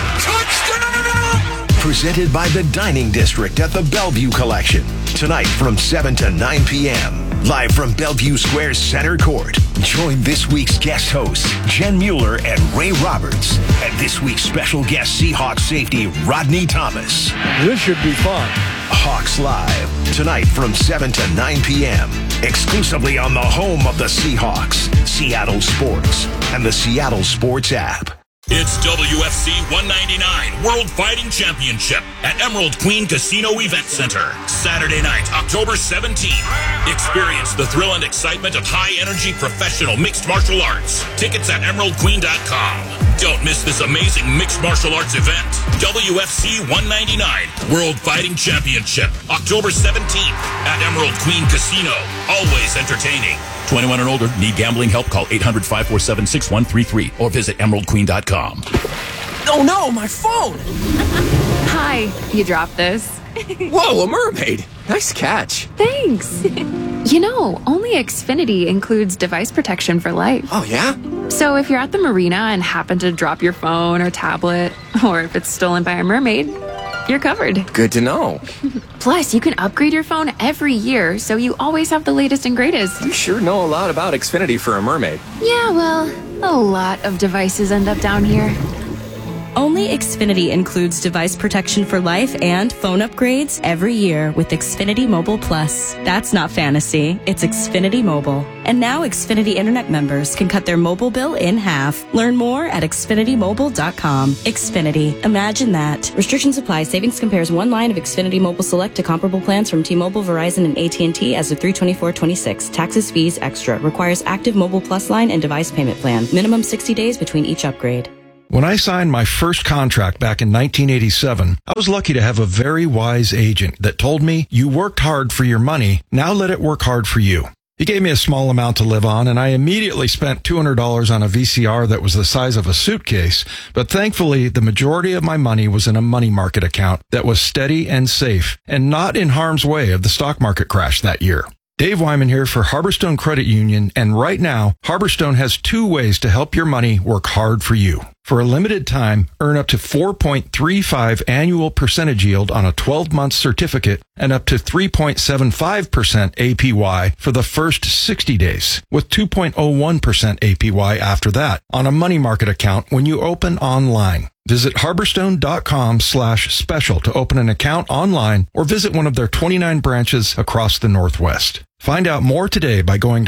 Touchdown! Presented by the Dining District at the Bellevue Collection. Tonight from 7 to 9 p.m. Live from Bellevue Square's Center Court. Join this week's guest hosts, Jen Mueller and Ray Roberts, and this week's special guest Seahawks safety, Rodney Thomas. This should be fun. Hawks Live. Tonight from 7 to 9 p.m. Exclusively on the home of the Seahawks, Seattle Sports, and the Seattle Sports app. It's WFC 199 World Fighting Championship at Emerald Queen Casino Event Center. Saturday night, October 17th. Experience the thrill and excitement of high-energy professional mixed martial arts. Tickets at emeraldqueen.com. Don't miss this amazing mixed martial arts event. WFC 199 World Fighting Championship, October 17th at Emerald Queen Casino. Always entertaining. 21 and older. Need gambling help? Call 800-547-6133 or visit emeraldqueen.com. Oh no, my phone! Hi, you dropped this. Whoa, a mermaid! Nice catch. Thanks. Only Xfinity includes device protection for life. Oh, yeah? So if you're at the marina and happen to drop your phone or tablet, or if it's stolen by a mermaid, you're covered. Good to know. Plus, you can upgrade your phone every year, so you always have the latest and greatest. You sure know a lot about Xfinity for a mermaid. Yeah, well, a lot of devices end up down here. Only Xfinity includes device protection for life and phone upgrades every year with Xfinity Mobile Plus. That's not fantasy, it's Xfinity Mobile. And now Xfinity Internet members can cut their mobile bill in half. Learn more at xfinitymobile.com. Xfinity. Imagine that. Restrictions apply. Savings compares one line of Xfinity Mobile Select to comparable plans from T-Mobile, Verizon, and AT&T as of 3/24/26. Taxes, fees, extra. Requires active Mobile Plus line and device payment plan. Minimum 60 days between each upgrade. When I signed my first contract back in 1987, I was lucky to have a very wise agent that told me, you worked hard for your money, now let it work hard for you. He gave me a small amount to live on, and I immediately spent $200 on a VCR that was the size of a suitcase, but thankfully the majority of my money was in a money market account that was steady and safe, and not in harm's way of the stock market crash that year. Dave Wyman here for Harborstone Credit Union, and right now, Harborstone has 2 ways to help your money work hard for you. For a limited time, earn up to 4.35 annual percentage yield on a 12-month certificate and up to 3.75% APY for the first 60 days, with 2.01% APY after that on a money market account when you open online. Visit harborstone.com/special to open an account online or visit one of their 29 branches across the Northwest. Find out more today by going to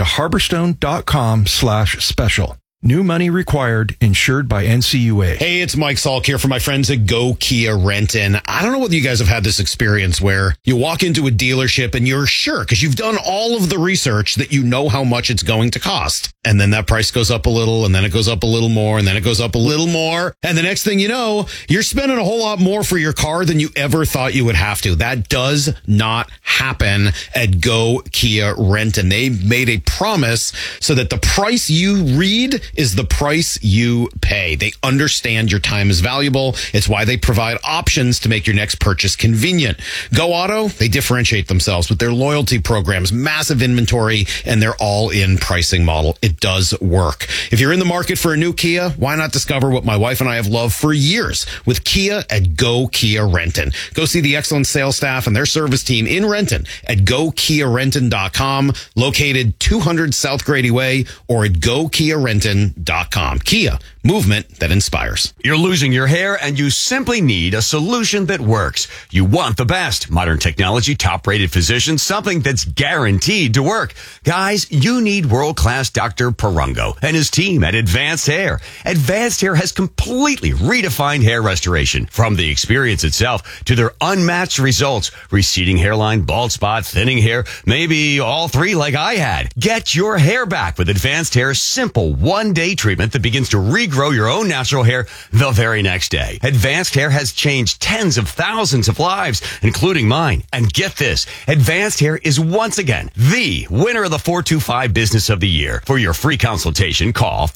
harborstone.com/special. New money required, insured by NCUA. Hey, it's Mike Salk here for my friends at Go Kia Renton. I don't know whether you guys have had this experience where you walk into a dealership and you're sure, because you've done all of the research, that you know how much it's going to cost. And then that price goes up a little, and then it goes up a little more, and then it goes up a little more. And the next thing you know, you're spending a whole lot more for your car than you ever thought you would have to. That does not happen at Go Kia Renton. They made a promise so that the price you read is the price you pay. They understand your time is valuable. It's why they provide options to make your next purchase convenient. Go Auto, they differentiate themselves with their loyalty programs, massive inventory, and their all-in pricing model. It does work. If you're in the market for a new Kia, why not discover what my wife and I have loved for years with Kia at Go Kia Renton. Go see the excellent sales staff and their service team in Renton at GoKiaRenton.com, located 200 South Grady Way, or at GoKiaRenton.com. Kia, movement that inspires. You're losing your hair and you simply need a solution that works. You want the best. Modern technology, top-rated physicians, something that's guaranteed to work. Guys, you need world-class Dr. Perungo and his team at Advanced Hair. Advanced Hair has completely redefined hair restoration. From the experience itself to their unmatched results. Receding hairline, bald spot, thinning hair, maybe all 3 like I had. Get your hair back with Advanced Hair's simple one-day treatment that begins to regrow your own natural hair the very next day. Advanced Hair has changed tens of thousands of lives, including mine. And get this, Advanced Hair is once again the winner of the 425 Business of the Year. For your free consultation, call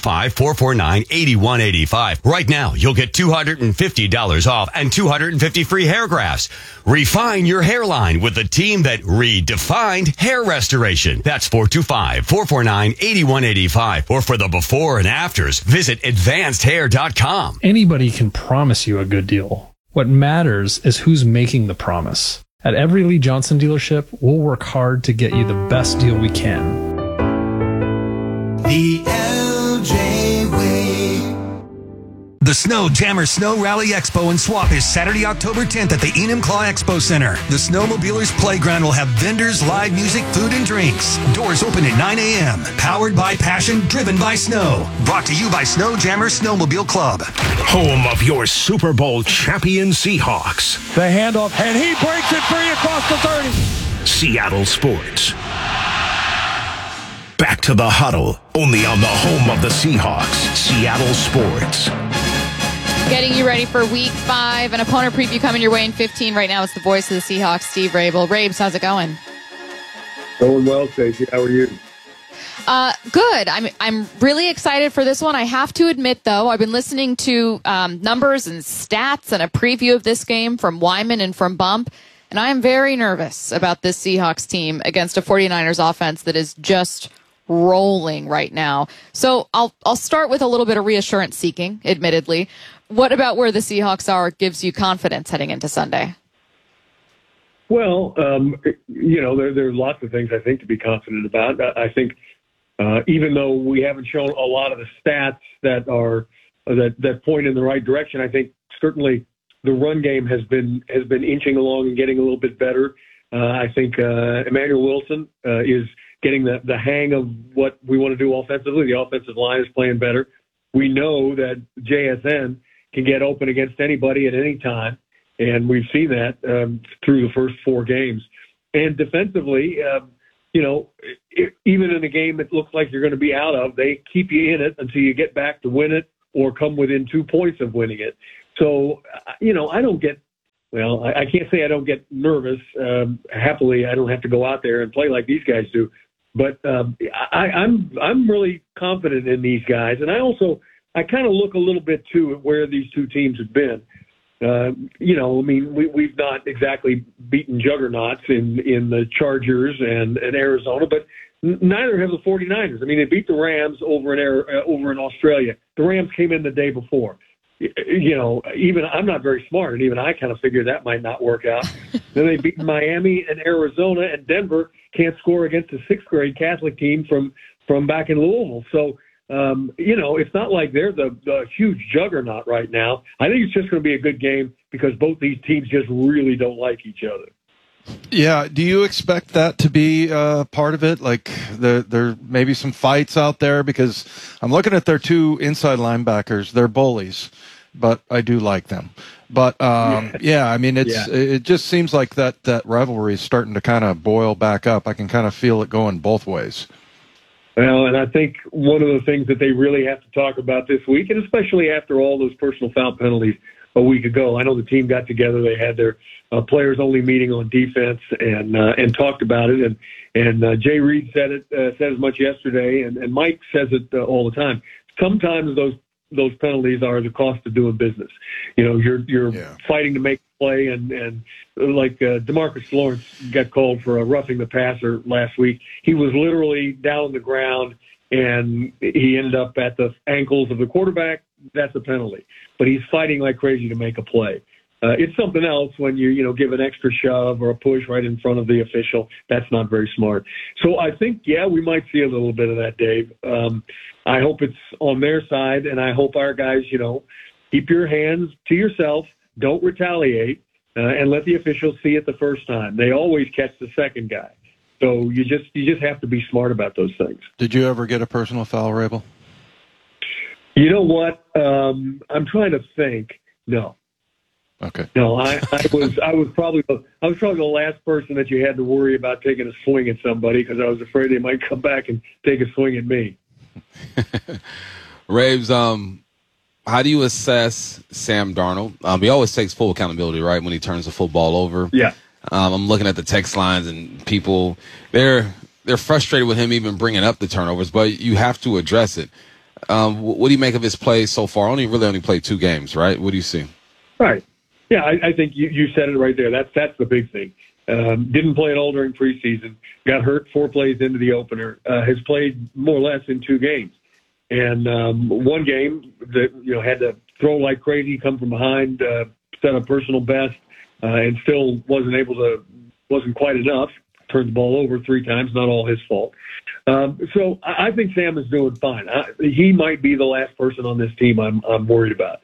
425-449-8185. Right now, you'll get $250 off and 250 free hair grafts. Refine your hairline with the team that redefined hair restoration. That's 425-449-8185. Or for the before and afters, visit advancedhair.com. Anybody can promise you a good deal. What matters is who's making the promise. At every Lee Johnson dealership, we'll work hard to get you the best deal we can. The LJ Way. The Snow Jammer Snow Rally Expo and Swap is Saturday, October 10th at the Enumclaw Expo Center. The Snowmobilers Playground will have vendors, live music, food, and drinks. Doors open at 9 a.m. Powered by passion, driven by snow. Brought to you by Snow Jammer Snowmobile Club. Home of your Super Bowl champion Seahawks. The handoff, and he breaks it free across the 30. Seattle Sports. Back to the huddle, only on the home of the Seahawks, Seattle Sports. Getting you ready for Week 5, an opponent preview coming your way in 15. Right now, it's the voice of the Seahawks, Steve Rabel. Rabes, how's it going? Going well, Stacey. How are you? Good. I'm really excited for this one. I have to admit, though, I've been listening to numbers and stats and a preview of this game from Wyman and from Bump, and I am very nervous about this Seahawks team against a 49ers offense that is just rolling right now. So I'll start with a little bit of reassurance seeking, admittedly. What about where the Seahawks are gives you confidence heading into Sunday? Well, there are lots of things I think to be confident about. I think even though we haven't shown a lot of the stats that are that point in the right direction. I think certainly the run game has been inching along and getting a little bit better. I think Emmanuel Wilson is getting the hang of what we want to do offensively. The offensive line is playing better. We know that JSN can get open against anybody at any time, and we've seen that through the first 4 games. And defensively, even in a game that looks like you're going to be out of, they keep you in it until you get back to win it or come within 2 points of winning it. So, I don't get – well, I can't say I don't get nervous. Happily, I don't have to go out there and play like these guys do. But I'm really confident in these guys. And I kind of look a little bit, too, at where these two teams have been. We've not exactly beaten juggernauts in the Chargers and Arizona, but neither have the 49ers. I mean, they beat the Rams over in Australia. The Rams came in the day before. Even I'm not very smart, and even I kind of figured that might not work out. Then they beat Miami and Arizona, and Denver can't score against a 6th grade Catholic team from back in Louisville. So, it's not like they're the huge juggernaut right now. I think it's just going to be a good game because both these teams just really don't like each other. Yeah. Do you expect that to be part of it? Like there may be some fights out there, because I'm looking at their 2 inside linebackers. They're bullies, but I do like them. But it just seems like that rivalry is starting to kind of boil back up. I can kind of feel it going both ways. Well, and I think one of the things that they really have to talk about this week, and especially after all those personal foul penalties a week ago, I know the team got together. They had their players-only meeting on defense and talked about it. And Jay Reed said as much yesterday, and Mike says it all the time. Sometimes those penalties are the cost of doing business. You're fighting to make a play, and like DeMarcus Lawrence got called for a roughing the passer last week. He was literally down on the ground, and he ended up at the ankles of the quarterback. That's a penalty. But he's fighting like crazy to make a play. It's something else when you give an extra shove or a push right in front of the official. That's not very smart. So I think, we might see a little bit of that, Dave. I hope it's on their side, and I hope our guys, keep your hands to yourself, don't retaliate, and let the officials see it the first time. They always catch the second guy. So you just have to be smart about those things. Did you ever get a personal foul, Rabel? You know what? I'm trying to think. No. Okay. No, I was probably the last person that you had to worry about taking a swing at somebody, because I was afraid they might come back and take a swing at me. Raves, how do you assess Sam Darnold? He always takes full accountability, right, when he turns the football over. Yeah. I'm looking at the text lines, and people they're frustrated with him even bringing up the turnovers, but you have to address it. What do you make of his play so far? Only played 2 games, right? What do you see? Right. Yeah, I think you said it right there. That's the big thing. Didn't play at all during preseason. Got hurt 4 plays into the opener. Has played more or less in 2 games. And one game that had to throw like crazy, come from behind, set a personal best, and still wasn't quite enough. Turned the ball over 3 times. Not all his fault. So I think Sam is doing fine. He might be the last person on this team I'm worried about.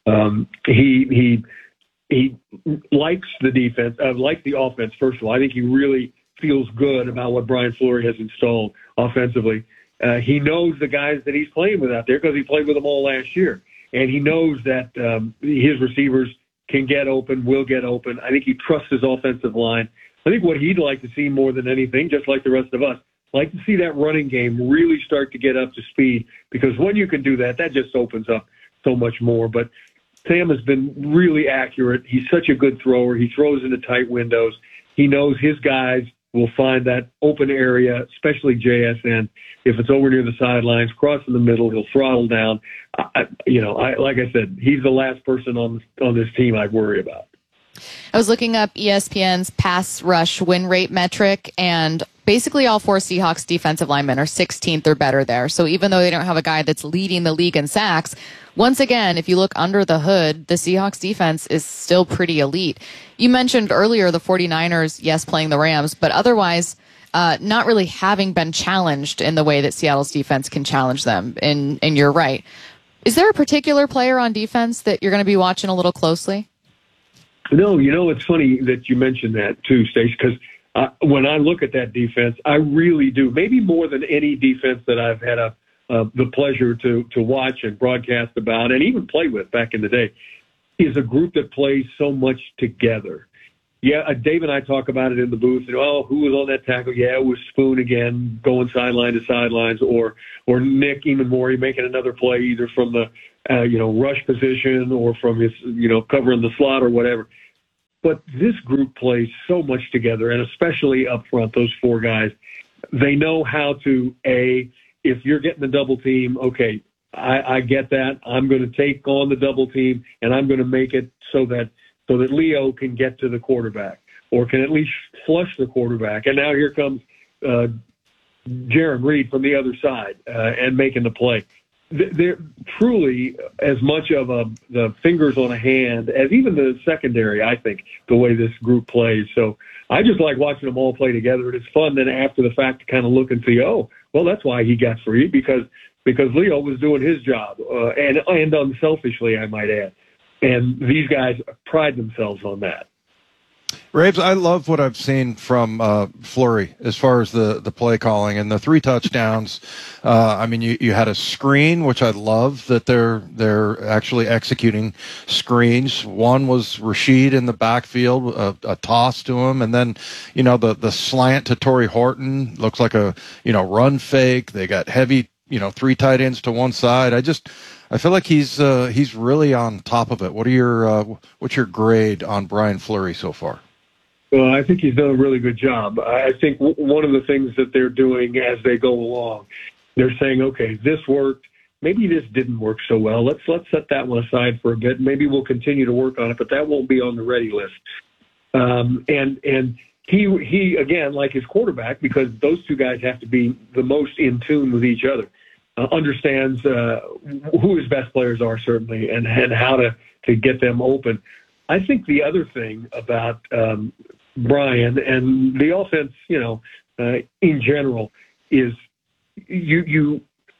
He likes the defense, likes the offense, first of all. I think he really feels good about what Brian Fleury has installed offensively. He knows the guys that he's playing with out there because he played with them all last year. And he knows that his receivers can get open, will get open. I think he trusts his offensive line. I think what he'd like to see more than anything, just like the rest of us, like to see that running game really start to get up to speed, because when you can do that, that just opens up so much more. But Sam has been really accurate. He's such a good thrower. He throws into tight windows. He knows his guys will find that open area, especially JSN. If it's over near the sidelines, crossing the middle, he'll throttle down. Like I said, he's the last person on this team I'd worry about. I was looking up ESPN's pass rush win rate metric, and basically all 4 Seahawks defensive linemen are 16th or better there. So even though they don't have a guy that's leading the league in sacks, once again, if you look under the hood, the Seahawks defense is still pretty elite. You mentioned earlier the 49ers, yes, playing the Rams, but otherwise not really having been challenged in the way that Seattle's defense can challenge them. And you're right. Is there a particular player on defense that you're going to be watching a little closely? No, it's funny that you mentioned that too, Stacey, because when I look at that defense, I really do, maybe more than any defense that I've had the pleasure to watch and broadcast about and even play with back in the day, is a group that plays so much together. Yeah, Dave and I talk about it in the booth. Who was on that tackle? Yeah, it was Spoon again, going sideline to sidelines, or Nick Emmanmori making another play either from the rush position or from his covering the slot or whatever. But this group plays so much together, and especially up front, those four guys, they know how to if you're getting the double team, okay, I get that. I'm going to take on the double team, and I'm going to make it so that Leo can get to the quarterback or can at least flush the quarterback. And now here comes Jaron Reed from the other side and making the play. They're truly as much of the fingers on a hand as even the secondary, I think, the way this group plays. So I just like watching them all play together. And it's fun then after the fact to kind of look and see, that's why he got free because Leo was doing his job and unselfishly, I might add. And these guys pride themselves on that. Raves, I love what I've seen from Fleury as far as the play calling and the 3 touchdowns. You had a screen, which I love that they're actually executing screens. One was Rashid in the backfield, a toss to him, and then the slant to Torrey Horton looks like a run fake. They got heavy 3 tight ends to one side. I feel like he's really on top of it. What's your grade on Brian Fleury so far? Well, I think he's done a really good job. I think one of the things that they're doing as they go along, they're saying, okay, this worked. Maybe this didn't work so well. Let's set that one aside for a bit. Maybe we'll continue to work on it, but that won't be on the ready list. And he again, like his quarterback, because those two guys have to be the most in tune with each other. Understands who his best players are, certainly, and how to get them open. I think the other thing about Brian and the offense, in general, is your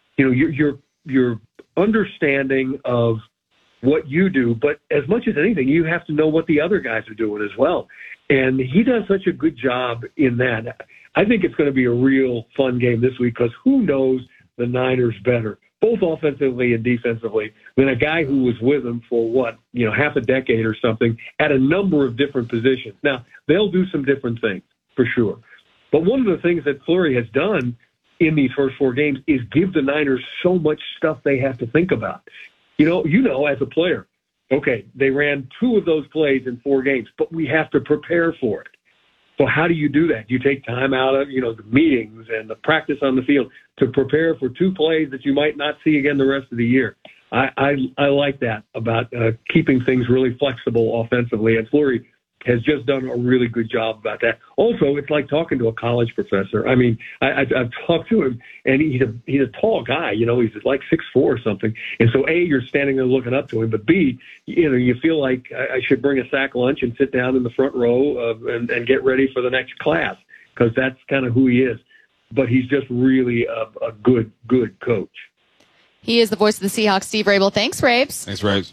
understanding of what you do, but as much as anything, you have to know what the other guys are doing as well. And he does such a good job in that. I think it's going to be a real fun game this week because who knows the Niners better, both offensively and defensively, than a guy who was with them for half a decade or something at a number of different positions. Now, they'll do some different things for sure. But one of the things that Fleury has done in these first 4 games is give the Niners so much stuff they have to think about. As a player, okay, they ran 2 of those plays in 4 games, but we have to prepare for it. So how do you do that? You take time out of, the meetings and the practice on the field to prepare for 2 plays that you might not see again the rest of the year. I like that about keeping things really flexible offensively, and Fleury has just done a really good job about that. Also, it's like talking to a college professor. I mean, I've talked to him, and he's a tall guy. He's like 6'4" or something. And so, A, you're standing there looking up to him, but B, you feel like I should bring a sack lunch and sit down in the front row and get ready for the next class because that's kind of who he is. But he's just really a good coach. He is the voice of the Seahawks, Steve Rabel. Thanks, Rabes. Thanks, Rabes.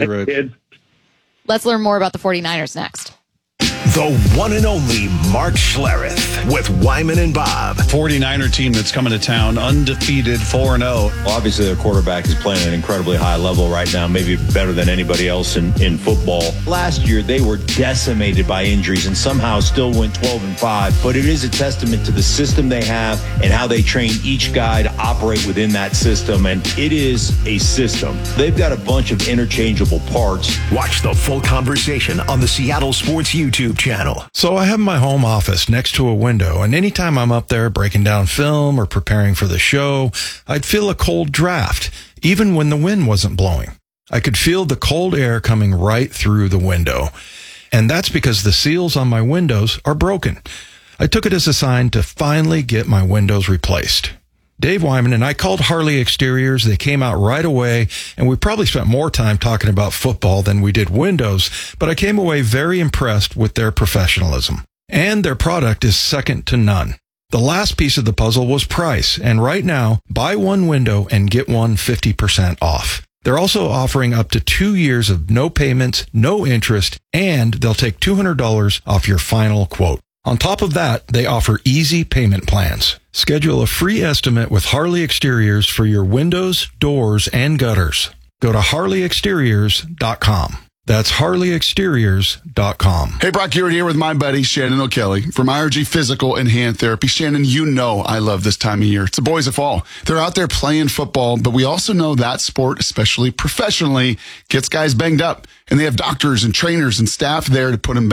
Let's learn more about the 49ers next. The one and only Mark Schlereth with Wyman and Bob. 49er team that's coming to town, undefeated, 4-0. Obviously, their quarterback is playing at an incredibly high level right now, maybe better than anybody else in football. Last year, they were decimated by injuries and somehow still went 12-5. But it is a testament to the system they have and how they train each guy to operate within that system. And it is a system. They've got a bunch of interchangeable parts. Watch the full conversation on the Seattle Sports YouTube channel. So I have my home office next to a window, and anytime I'm up there breaking down film or preparing for the show, I'd feel a cold draft, even when the wind wasn't blowing. I could feel the cold air coming right through the window. And that's because the seals on my windows are broken. I took it as a sign to finally get my windows replaced. Dave Wyman and I called Harley Exteriors. They came out right away, and we probably spent more time talking about football than we did windows, but I came away very impressed with their professionalism. And their product is second to none. The last piece of the puzzle was price, and right now, buy one window and get one 50% off. They're also offering up to 2 years of no payments, no interest, and they'll take $200 off your final quote. On top of that, they offer easy payment plans. Schedule a free estimate with Harley Exteriors for your windows, doors, and gutters. Go to HarleyExteriors.com. That's HarleyExteriors.com. Hey, Brock Hewitt here with my buddy Shannon O'Kelly from IRG Physical and Hand Therapy. Shannon, you know I love this time of year. It's the boys of fall. They're out there playing football, but we also know that sport, especially professionally, gets guys banged up. And they have doctors and trainers and staff there to put them back.